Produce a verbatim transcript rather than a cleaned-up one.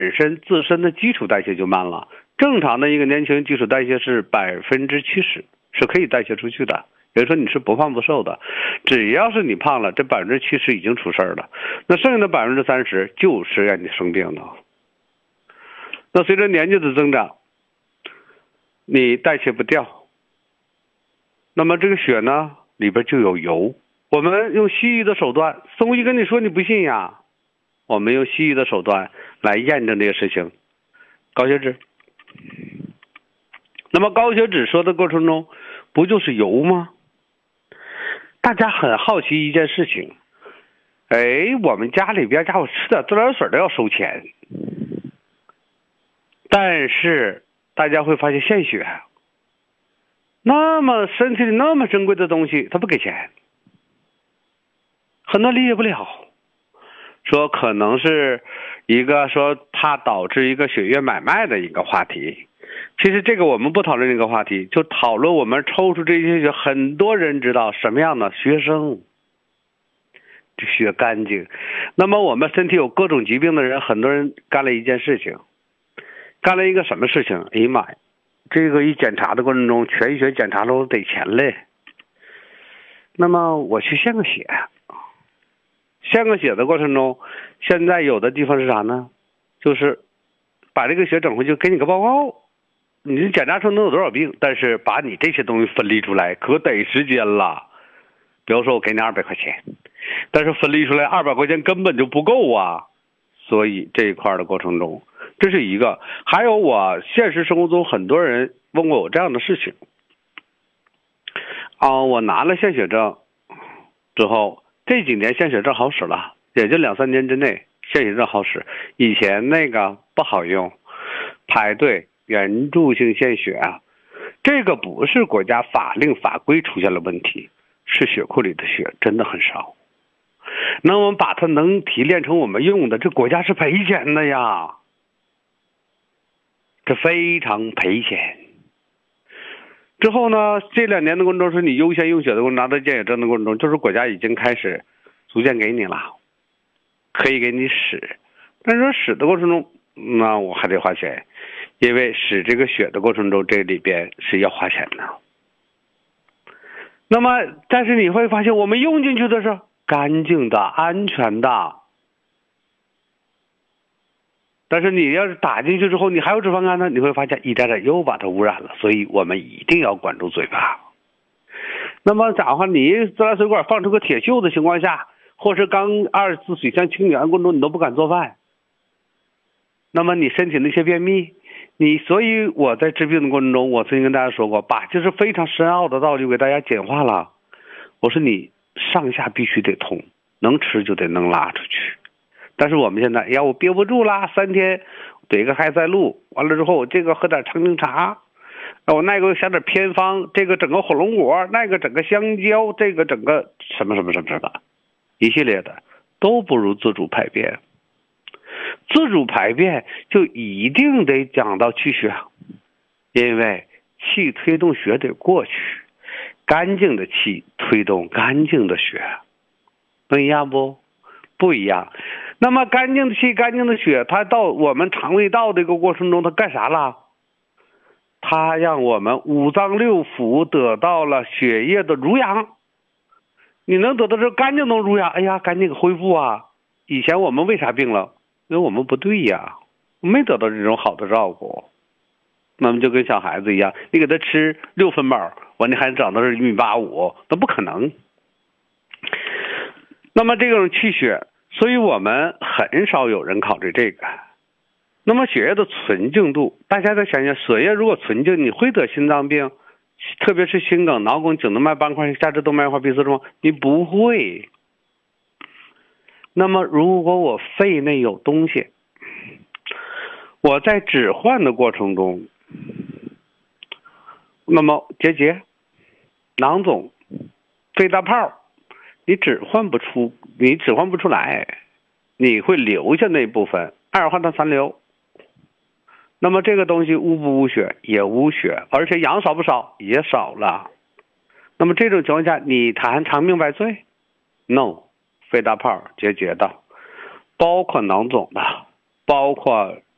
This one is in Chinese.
身自身的基础代谢就慢了。正常的一个年轻人基础代谢是百分之七十，是可以代谢出去的。也就是说你是不胖不瘦的，只要是你胖了，这百分之七十已经出事儿了，那剩下的百分之三十就是让你生病的。那随着年纪的增长，你代谢不掉，那么这个血呢里边就有油。我们用西医的手段，宋医跟你说你不信呀，我们用西医的手段来验证这个事情。高血脂，那么高血脂说的过程中不就是油吗？大家很好奇一件事情，哎，我们家里边家伙吃点自来水都要收钱，但是大家会发现献血那么身体里那么珍贵的东西他不给钱，很多理解不了，说可能是一个说怕导致一个血液买卖的一个话题。其实这个我们不讨论这个话题，就讨论我们抽出这些血，很多人知道什么样的学生这血干净。那么我们身体有各种疾病的人，很多人干了一件事情，干了一个什么事情？哎呀妈呀，这个一检查的过程中全血检查了我得钱嘞，那么我去献个血，献个血的过程中，现在有的地方是啥呢？就是把这个血整回去给你个报告，你检查出能有多少病，但是把你这些东西分离出来可得时间了。比如说我给你二百块钱，但是分离出来二百块钱根本就不够啊，所以这一块的过程中，这是一个。还有我现实生活中很多人问过我这样的事情啊，我拿了献血证之后，这几年献血证好使了，也就两三年之内献血证好使，以前那个不好用，排队援助性献血啊，这个不是国家法令法规出现了问题，是血库里的血真的很少。那我们把它能提炼成我们用的，这国家是赔钱的呀，这非常赔钱。之后呢，这两年的过程中是你优先用血的过程中，拿到献血证的过程中，就是国家已经开始逐渐给你了，可以给你使。但是说使的过程中，那我还得花钱，因为使这个血的过程中，这里边是要花钱的。那么，但是你会发现，我们用进去的是干净的、安全的。但是你要是打进去之后，你还有脂肪肝呢，你会发现一点点又把它污染了。所以我们一定要管住嘴巴。那么咋话？你自来水管放出个铁锈的情况下，或是刚二次水箱清理过程中，你都不敢做饭。那么你身体那些便秘，你所以我在治病的过程中，我曾经跟大家说过，把就是非常深奥的道理给大家简化了。我说你上下必须得通，能吃就得能拉出去。但是我们现在，哎呀，我憋不住啦，三天怼个海塞露，完了之后我这个喝点长青茶，我那个想点偏方，这个整个火龙果，那个整个香蕉，这个整个什么什么什么什么，一系列的都不如自主排便。自主排便就一定得讲到气血，因为气推动血得过去，干净的气推动干净的血，不一样不？不一样。那么干净的气、干净的血，它到我们肠胃道这个过程中，它干啥了？它让我们五脏六腑得到了血液的濡养。你能得到这干净的濡养，哎呀，赶紧恢复啊！以前我们为啥病了？因为我们不对呀，没得到这种好的照顾。那么就跟小孩子一样，你给他吃六分饱，完你还长到是一米八五，那不可能。那么这种气血，所以我们很少有人考虑这个。那么血液的纯净度，大家再想想，血液如果纯净，你会得心脏病，特别是心梗、脑梗、颈动脉斑块、下肢动脉硬化、鼻塞中，你不会。那么如果我肺内有东西，我在置换的过程中，那么结节、囊肿、肺大泡，你置换不出，你置换不出来，你会留下那部分二氧化碳残留。那么这个东西污不污血？也污血，而且氧少不少？也少了。那么这种情况下，你谈长命百岁 ？No， 肺大泡、结节的，包括囊肿的，包括